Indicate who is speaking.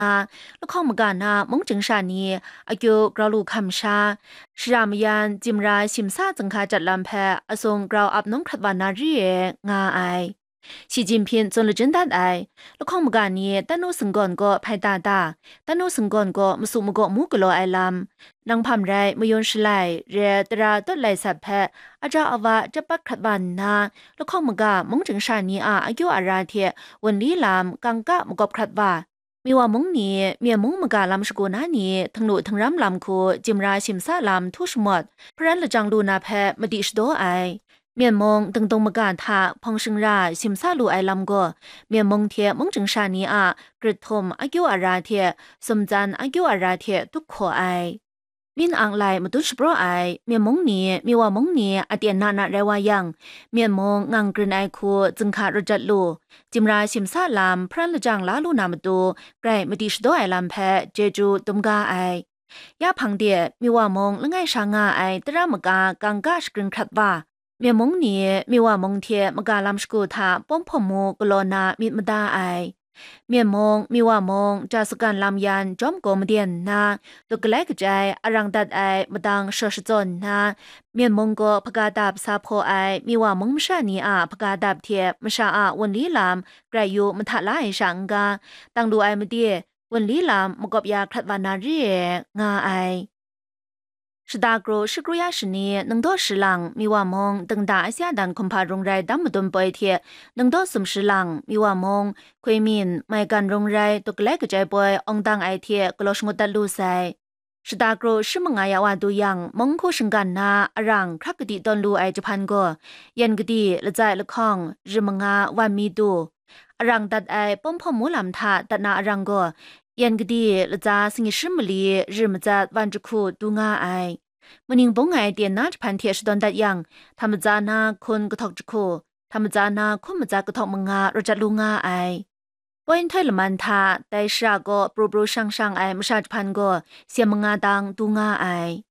Speaker 1: ละข้องมกาหนามงจึงชานีอากิวกราวลูคำชาชรามยันจิมราชิมซาจังคาจัดลำแพอทรงกราวอับน้องขัดวานารีเองาไอ习近平总了真大爱，了康木干呢，但侬成功个派大大，但侬成功个木苏木个木个罗爱兰，能盘ไรไม่ยนสลายเรือตราตัดไหลสับแพอาจาอาวาจะปักขัดวันนาแล้วข้อมกามงจึงชานีอายุอาราเทวันลีลามกังกะมกบขัดว่ามีว่ามงนี้เมียมงมกาลำสกุนานี้ทั้งหนูทั้งรำลำคูจิมราชิมซาลำทุชหมดพระละจังลูนาแพมดิชโดไอเมียนมงตึงตรงมกาทาพองชิงราชิมซาลูไอลำก็เมียนมงเทมงจึงชานีกระทมอายุอาราเทสมจันอายุอาราเททุกขอไอมินอังไลมาตุนสปรไอเมียนมงนี้มีว่ามงนี้อเดียนนานาเรวายังเมียนมงงังกรีนไอคูจึงขาดรจัดลูจิมราชิมซาลามพระละจังลาลูนามาตูไกรมดิชโดไอลำแพเจจูตุมกาไอยาพังเดียมีว่ามงละไงชางาไอตรามกากังกาสกรีนขัดว่าเมียมงนี้มีว่ามงเทียมกาลำสกูทาป้อมพมูกโลนามิดมดาไอเมียมงมีว่ามงจาสกันลำยันจอมโกมเดียนนาตุกเล็กใจอรังดัดไอมดังเชชจนนาเมียมงก็พกาดับซาโพไอมีว่ามงมชานีพกาดับเทียมชาวันลีลามไกรยูมทะลายสังกาตั้งดูไอมเดียวันลีลามมกบยาคลัดวานารีงาไอ是大国是国家是呢，能到十郎，米瓦蒙等大下单恐怕容ไรดำตุนปอยเทีย能到สม十郎，米瓦蒙คุยมินไม่กัน容ไรตกเล็กใจปอยองตังไอเทียกลอชงตัดลูไซ是大国是蒙ายาวาดูยังมงคูชงกันนาอรังครักกติตอนลูไอจะพันก็ยันกติละใจละข้องริมงาวันมีดูอรังตัดไอป้อมพ่อมูลำทาตัดนาอรังก็ยันกดีละจาสิงชิมลีริมจัดวันจุคูดูงาไอมันยิงบงไอเดียนนาจพันเทียชดอนดัดยังทำจานาคนกระทอกจุคูทำจานาคนมาจากกระทอกมงารจัดลูงาไอปอยไทยละมันทาแต่ชาก็ปรูปรูช่างไอมชาจพันก็เสียมงาดังดูงาไอ